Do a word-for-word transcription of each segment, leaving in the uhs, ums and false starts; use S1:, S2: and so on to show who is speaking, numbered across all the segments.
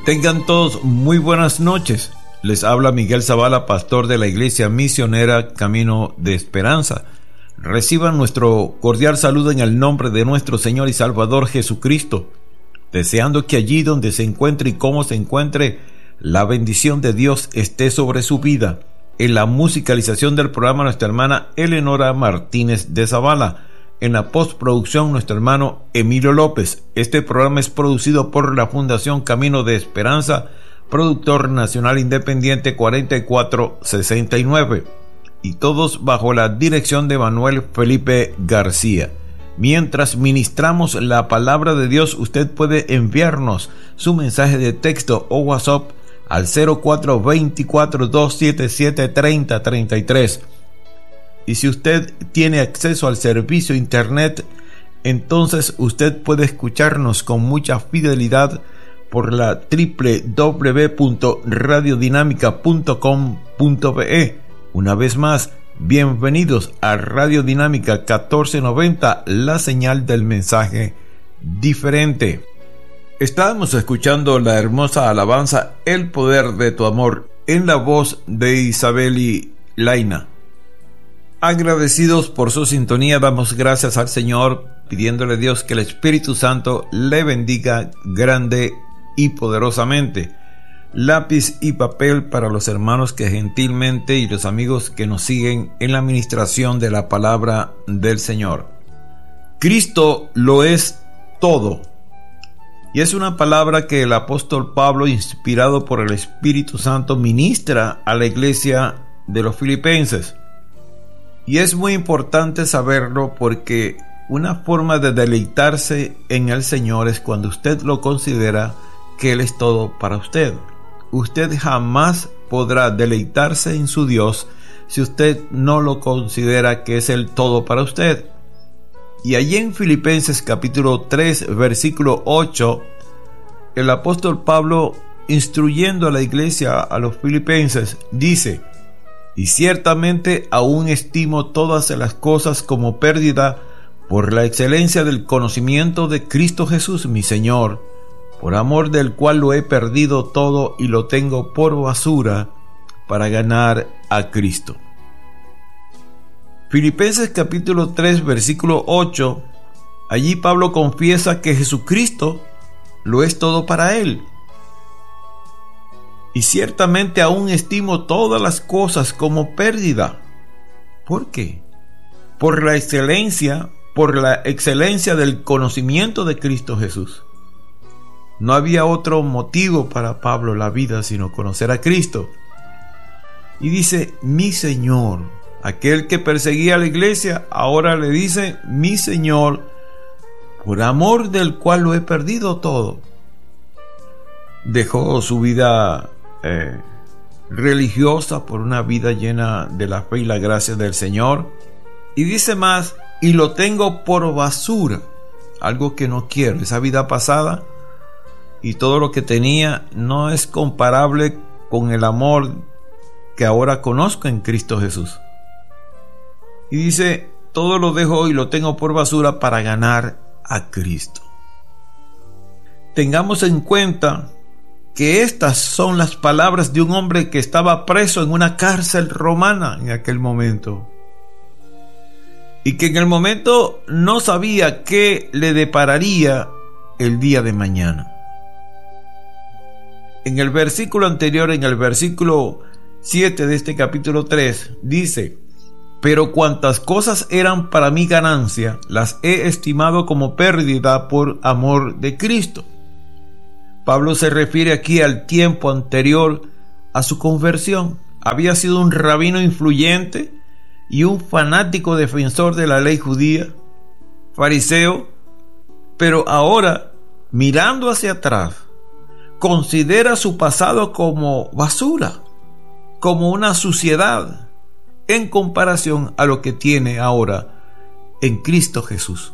S1: Tengan todos muy buenas noches. Les habla Miguel Zavala, pastor de la Iglesia Misionera Camino de Esperanza. Reciban nuestro cordial saludo en el nombre de nuestro Señor y Salvador Jesucristo, deseando que allí donde se encuentre y como se encuentre, la bendición de Dios esté sobre su vida. En la musicalización del programa, nuestra hermana Eleonora Martínez de Zavala. En la postproducción, nuestro hermano Emilio López. Este programa es producido por la Fundación Camino de Esperanza, productor nacional independiente cuarenta y cuatro sesenta y nueve, y todos bajo la dirección de Manuel Felipe García. Mientras ministramos la palabra de Dios, usted puede enviarnos su mensaje de texto o WhatsApp al cero cuatro dos cuatro, dos siete siete, tres cero tres tres. Y si usted tiene acceso al servicio internet, entonces usted puede escucharnos con mucha fidelidad por la doble u doble u doble u punto radio dinámica punto com punto be. Una vez más, bienvenidos a Radio Dinámica catorce noventa, la señal del mensaje diferente. Estábamos escuchando la hermosa alabanza El poder de tu amor en la voz de Isabeli Laina. Agradecidos por su sintonía, damos gracias al Señor, pidiéndole a Dios que el Espíritu Santo le bendiga grande y poderosamente. Lápiz y papel para los hermanos que gentilmente y los amigos que nos siguen en la administración de la palabra del Señor. Cristo lo es todo. Y es una palabra que el apóstol Pablo, inspirado por el Espíritu Santo, ministra a la iglesia de los filipenses. Y es muy importante saberlo porque una forma de deleitarse en el Señor es cuando usted lo considera que Él es todo para usted. Usted jamás podrá deleitarse en su Dios si usted no lo considera que es el todo para usted. Y allí en Filipenses capítulo tres, versículo ocho, el apóstol Pablo, instruyendo a la iglesia, a los filipenses, dice: y ciertamente aún estimo todas las cosas como pérdida por la excelencia del conocimiento de Cristo Jesús mi Señor, por amor del cual lo he perdido todo y lo tengo por basura para ganar a Cristo. Filipenses capítulo tres, versículo ocho, allí Pablo confiesa que Jesucristo lo es todo para él. Y ciertamente aún estimo todas las cosas como pérdida. ¿Por qué? Por la excelencia, por la excelencia del conocimiento de Cristo Jesús. No había otro motivo para Pablo la vida sino conocer a Cristo. Y dice, mi Señor. Aquel que perseguía a la iglesia ahora le dice, mi Señor, por amor del cual lo he perdido todo. Dejó su vida eh, religiosa por una vida llena de la fe y la gracia del Señor. Y dice más, y lo tengo por basura, algo que no quiero. Esa vida pasada y todo lo que tenía no es comparable con el amor que ahora conozco en Cristo Jesús. Y dice, todo lo dejo y lo tengo por basura para ganar a Cristo. Tengamos en cuenta que estas son las palabras de un hombre que estaba preso en una cárcel romana en aquel momento. Y que en el momento no sabía qué le depararía el día de mañana. En el versículo anterior, en el versículo siete de este capítulo tres, dice: pero cuantas cosas eran para mí ganancia, las he estimado como pérdida por amor de Cristo. Pablo se refiere aquí al tiempo anterior a su conversión. Había sido un rabino influyente y un fanático defensor de la ley judía, fariseo, pero ahora, mirando hacia atrás, considera su pasado como basura, como una suciedad, en comparación a lo que tiene ahora en Cristo Jesús.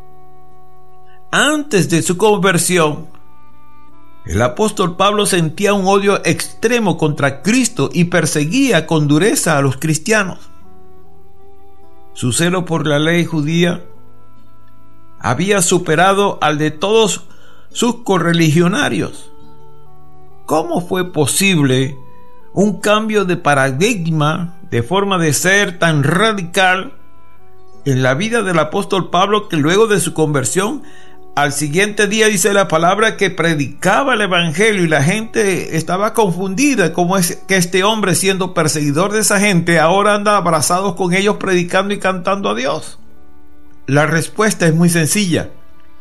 S1: Antes de su conversión, el apóstol Pablo sentía un odio extremo contra Cristo y perseguía con dureza a los cristianos. Su celo por la ley judía había superado al de todos sus correligionarios. ¿cómo fue posible un cambio de paradigma, de forma de ser tan radical en la vida del apóstol Pablo, que luego de su conversión, al siguiente día dice la palabra que predicaba el evangelio y la gente estaba confundida? ¿Cómo es que este hombre, siendo perseguidor de esa gente, ahora anda abrazados con ellos predicando y cantando a Dios? La respuesta es muy sencilla.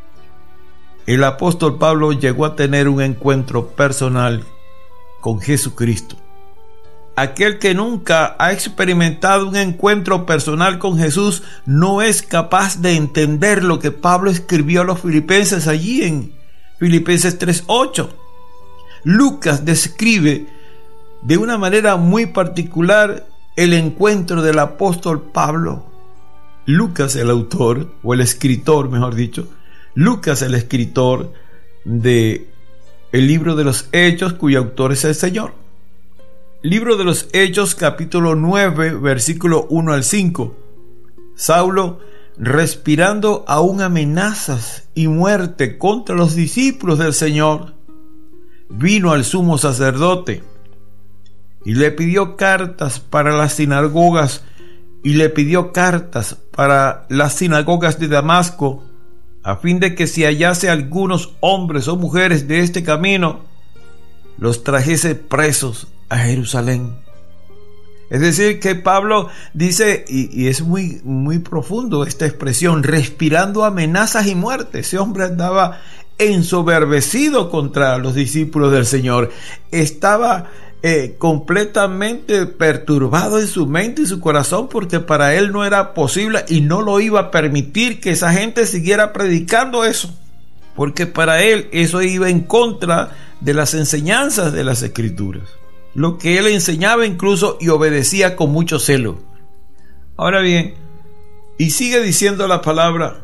S1: El apóstol Pablo llegó a tener un encuentro personal con Jesucristo. Aquel que nunca ha experimentado un encuentro personal con Jesús no es capaz de entender lo que Pablo escribió a los filipenses allí en Filipenses tres ocho. Lucas describe de una manera muy particular el encuentro del apóstol Pablo. Lucas, el autor, o el escritor, mejor dicho, Lucas, el escritor de el libro de los Hechos, cuyo autor es el Señor. Libro de los Hechos, capítulo nueve, versículo uno al cinco. Saulo, respirando aún amenazas y muerte contra los discípulos del Señor, vino al sumo sacerdote y le pidió cartas para las sinagogas y le pidió cartas para las sinagogas de Damasco, a fin de que si hallase algunos hombres o mujeres de este camino, los trajese presos a Jerusalén. Es decir, que Pablo dice, y, y es muy, muy profundo esta expresión, respirando amenazas y muerte. Ese hombre andaba ensoberbecido contra los discípulos del Señor. Estaba eh, completamente perturbado en su mente y su corazón, porque para él no era posible y no lo iba a permitir que esa gente siguiera predicando eso, porque para él eso iba en contra de las enseñanzas de las Escrituras, lo que él enseñaba incluso y obedecía con mucho celo. Ahora bien, y sigue diciendo la palabra,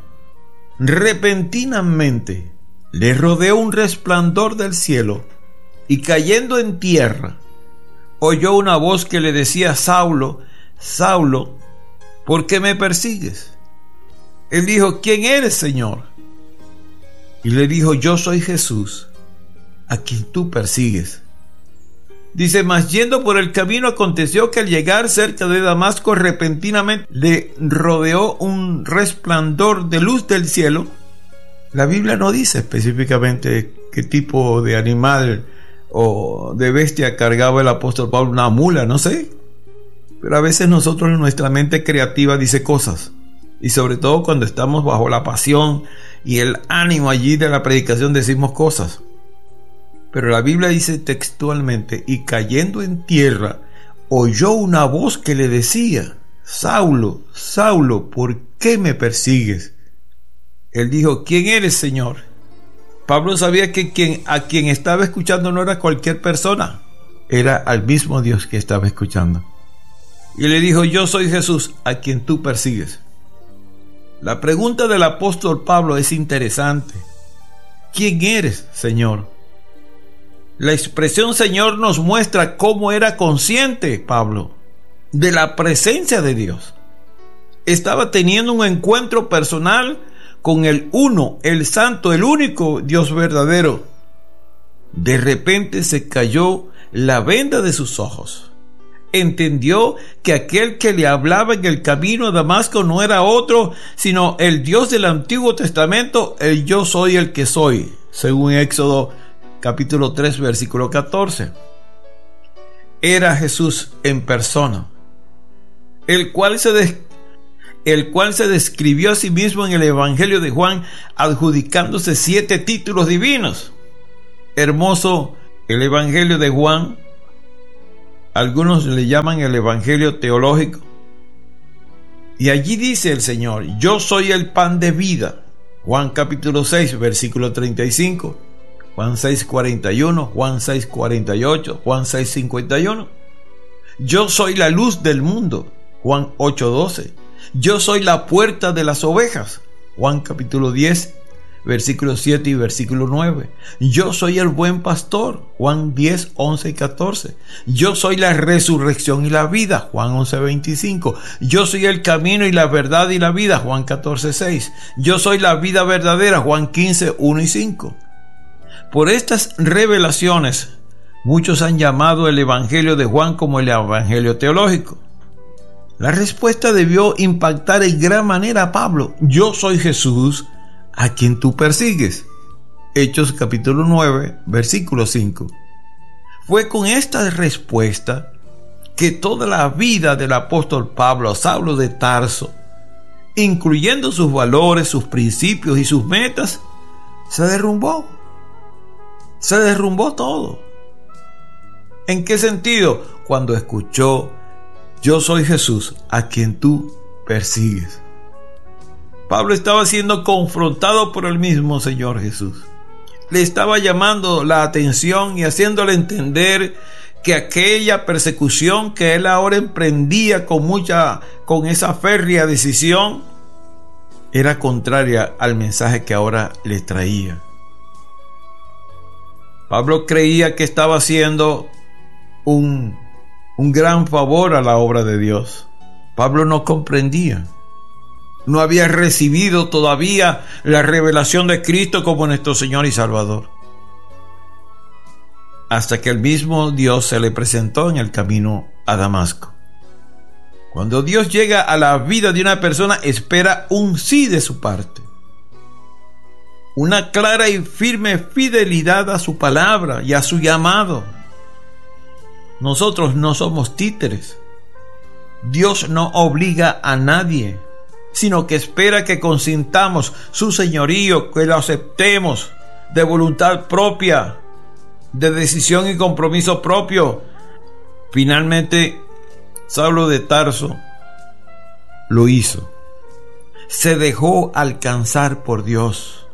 S1: repentinamente le rodeó un resplandor del cielo, y cayendo en tierra, oyó una voz que le decía, Saulo, Saulo, ¿por qué me persigues? Él dijo, ¿quién eres, Señor? Y le dijo, yo soy Jesús, a quien tú persigues. Dice, mas yendo por el camino aconteció que al llegar cerca de Damasco repentinamente le rodeó un resplandor de luz del cielo. La Biblia no dice específicamente qué tipo de animal o de bestia cargaba el apóstol Pablo, una mula, no sé. Pero a veces nosotros en nuestra mente creativa dice cosas. Y sobre todo cuando estamos bajo la pasión y el ánimo allí de la predicación decimos cosas. Pero la Biblia dice textualmente, y cayendo en tierra, oyó una voz que le decía, Saulo, Saulo, ¿por qué me persigues? Él dijo, ¿quién eres, Señor? Pablo sabía que quien, a quien estaba escuchando no era cualquier persona, era al mismo Dios que estaba escuchando. Y le dijo, yo soy Jesús, a quien tú persigues. La pregunta del apóstol Pablo es interesante. ¿Quién eres, Señor? La expresión Señor nos muestra cómo era consciente Pablo de la presencia de Dios. Estaba teniendo un encuentro personal con el uno, el santo, el único Dios verdadero. De repente se cayó la venda de sus ojos. Entendió que aquel que le hablaba en el camino a Damasco no era otro, sino el Dios del Antiguo Testamento, el yo soy el que soy, según Éxodo capítulo tres, versículo catorce. Era Jesús en persona, el cual se des- el cual se describió a sí mismo en el Evangelio de Juan, adjudicándose siete títulos divinos. Hermoso el Evangelio de Juan. Algunos le llaman el Evangelio teológico. Y allí dice el Señor, yo soy el pan de vida. Juan capítulo seis, versículo treinta y cinco. Juan seis, cuarenta y uno, Juan seis, cuarenta y ocho, Juan seis, cincuenta y uno. Yo soy la luz del mundo. Juan ocho, doce. Yo soy la puerta de las ovejas. Juan capítulo diez, versículo siete y versículo nueve. Yo soy el buen pastor. Juan diez, once y catorce. Yo soy la resurrección y la vida. Juan once, veinticinco. Yo soy el camino y la verdad y la vida. Juan catorce, seis. Yo soy la vida verdadera. Juan quince, uno y cinco. Por estas revelaciones, Muchos han llamado el Evangelio de Juan como el Evangelio teológico. La respuesta debió impactar en gran manera a Pablo. Yo soy Jesús, a quien tú persigues. Hechos capítulo nueve, versículo cinco. Fue con esta respuesta que toda la vida del apóstol Pablo, Saulo de Tarso, incluyendo sus valores, sus principios y sus metas, se derrumbó. Se derrumbó todo. ¿En qué sentido? Cuando escuchó: yo soy Jesús, a quien tú persigues. Pablo estaba siendo confrontado por el mismo Señor Jesús. Le estaba llamando la atención y haciéndole entender que aquella persecución que él ahora emprendía con mucha, con esa férrea decisión, era contraria al mensaje que ahora le traía. Pablo creía que estaba haciendo un, un gran favor a la obra de Dios. Pablo no comprendía. No había recibido todavía la revelación de Cristo como nuestro Señor y Salvador. Hasta que el mismo Dios se le presentó en el camino a Damasco. Cuando Dios llega a la vida de una persona, espera un sí de su parte. Una clara y firme fidelidad a su palabra y a su llamado. Nosotros no somos títeres. Dios no obliga a nadie, sino que espera que consintamos su señorío, que lo aceptemos de voluntad propia, de decisión y compromiso propio. Finalmente, Saulo de Tarso lo hizo. Se dejó alcanzar por Dios.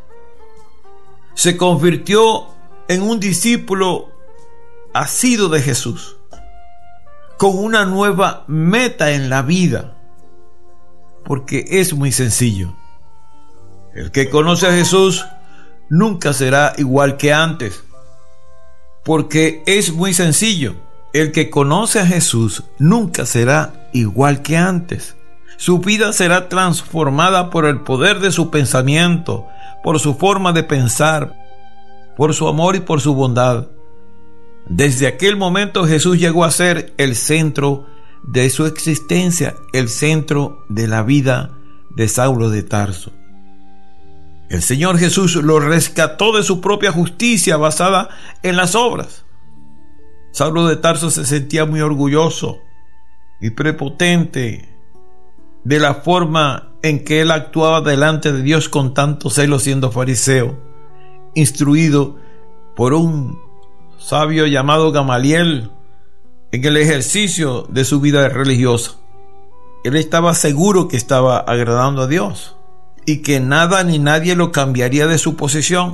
S1: Se convirtió en un discípulo asiduo de Jesús, con una nueva meta en la vida. Porque es muy sencillo. El que conoce a Jesús nunca será igual que antes. Porque es muy sencillo. El que conoce a Jesús nunca será igual que antes. Su vida será transformada por el poder de su pensamiento, por su forma de pensar, por su amor y por su bondad. Desde aquel momento Jesús llegó a ser el centro de su existencia, el centro de la vida de Saulo de Tarso. El Señor Jesús lo rescató de su propia justicia basada en las obras. Saulo de Tarso se sentía muy orgulloso y prepotente de la forma en que él actuaba delante de Dios con tanto celo, siendo fariseo, instruido por un sabio llamado Gamaliel en el ejercicio de su vida religiosa. Él estaba seguro que estaba agradando a Dios y que nada ni nadie lo cambiaría de su posición.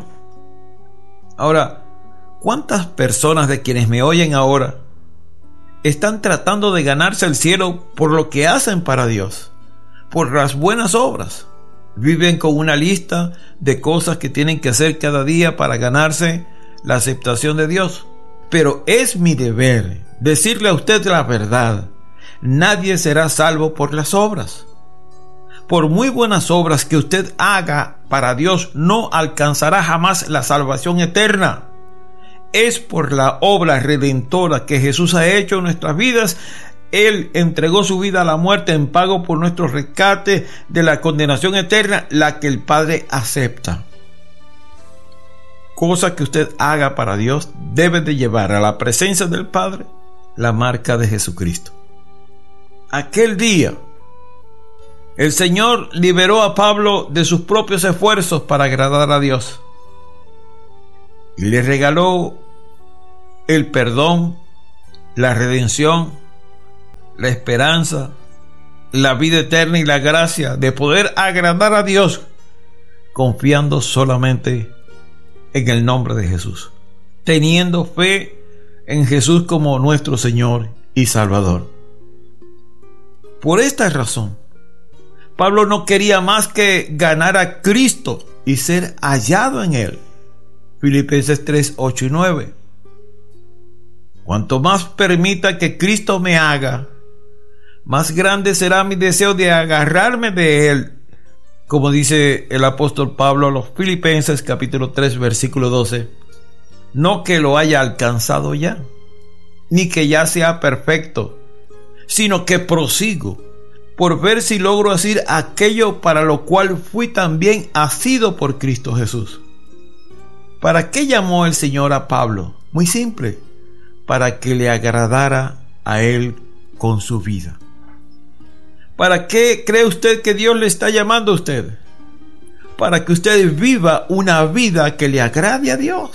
S1: Ahora, ¿cuántas personas de quienes me oyen ahora están tratando de ganarse el cielo por lo que hacen para Dios, por las buenas obras? Viven con una lista de cosas que tienen que hacer cada día para ganarse la aceptación de Dios. Pero es mi deber decirle a usted la verdad. Nadie será salvo por las obras. Por muy buenas obras que usted haga para Dios, no alcanzará jamás la salvación eterna. Es por la obra redentora que Jesús ha hecho en nuestras vidas. Él entregó su vida a la muerte en pago por nuestro rescate de la condenación eterna, la que el Padre acepta. Cosa que usted haga para Dios debe de llevar a la presencia del Padre la marca de Jesucristo. Aquel día, el Señor liberó a Pablo de sus propios esfuerzos para agradar a Dios y le regaló el perdón, la redención, la esperanza, la vida eterna y la gracia de poder agradar a Dios confiando solamente en el nombre de Jesús, teniendo fe en Jesús como nuestro Señor y Salvador. Por esta razón, Pablo no quería más que ganar a Cristo y ser hallado en Él. Filipenses tres, ocho y nueve. Cuanto más permita que Cristo me haga, más grande será mi deseo de agarrarme de Él, como dice el apóstol Pablo a los Filipenses capítulo tres versículo doce. no que lo haya alcanzado ya, ni que ya sea perfecto, sino que prosigo por ver si logro hacer aquello para lo cual fui también asido por Cristo Jesús. ¿Para qué llamó el Señor a Pablo? Muy simple, para que le agradara a él con su vida. ¿Para qué cree usted que Dios le está llamando a usted? Para que usted viva una vida que le agrade a Dios.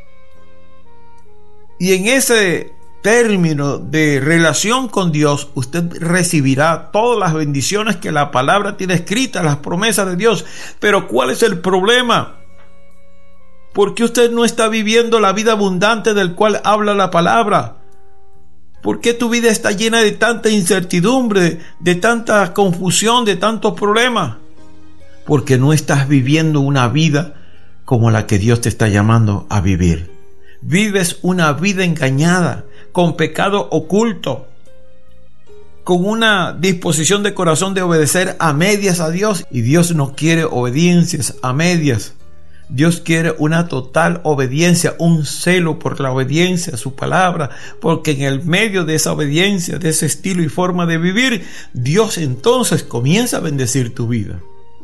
S1: Y en ese término de relación con Dios, usted recibirá todas las bendiciones que la palabra tiene escritas, las promesas de Dios. Pero ¿cuál es el problema? ¿Por qué usted no está viviendo la vida abundante del cual habla la palabra? ¿Por qué tu vida está llena de tanta incertidumbre, de tanta confusión, de tantos problemas? Porque no estás viviendo una vida como la que Dios te está llamando a vivir. Vives una vida engañada, con pecado oculto, con una disposición de corazón de obedecer a medias a Dios. Y Dios no quiere obediencias a medias. Dios quiere una total obediencia, un celo por la obediencia a su palabra, porque en el medio de esa obediencia, de ese estilo y forma de vivir, Dios entonces comienza a bendecir tu vida.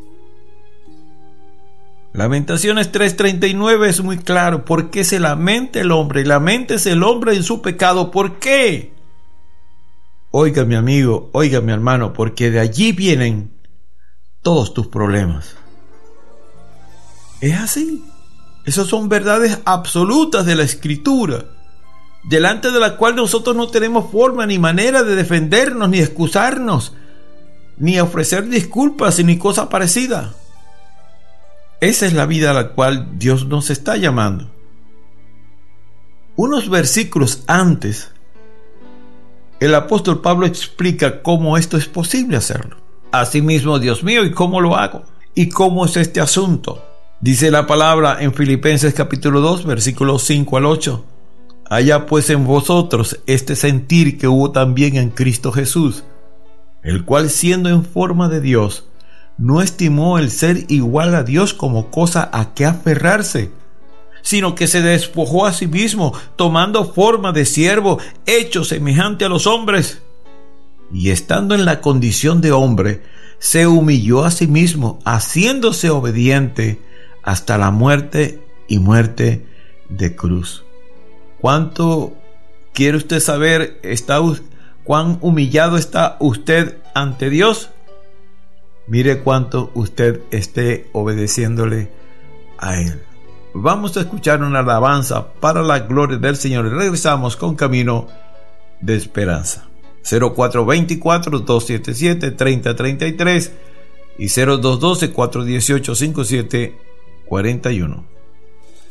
S1: Lamentaciones tres treinta y nueve es muy claro. ¿Por qué se lamenta el hombre? Laméntese el hombre en su pecado. ¿Por qué? Oiga, mi amigo, oiga, mi hermano, porque de allí vienen todos tus problemas. Es así. Esas son verdades absolutas de la Escritura, delante de la cual nosotros no tenemos forma ni manera de defendernos, ni excusarnos, ni ofrecer disculpas, ni cosa parecida. Esa es la vida a la cual Dios nos está llamando. Unos versículos antes, el apóstol Pablo explica cómo esto es posible hacerlo. Asimismo, Dios mío, ¿y cómo lo hago? ¿Y cómo es este asunto? Dice la palabra en Filipenses capítulo dos, versículos cinco al ocho. Haya pues en vosotros este sentir que hubo también en Cristo Jesús, el cual siendo en forma de Dios, no estimó el ser igual a Dios como cosa a que aferrarse, sino que se despojó a sí mismo, tomando forma de siervo, hecho semejante a los hombres. Y estando en la condición de hombre, se humilló a sí mismo, haciéndose obediente hasta la muerte y muerte de cruz. ¿Cuánto quiere usted saber está, cuán humillado está usted ante Dios? Mire cuánto usted esté obedeciéndole a Él. Vamos a escuchar una alabanza para la gloria del Señor y regresamos con Camino de Esperanza. cero cuatro dos cuatro, dos siete siete, tres cero tres tres y cero dos uno dos, cuatro uno ocho, cinco siete cuatro uno.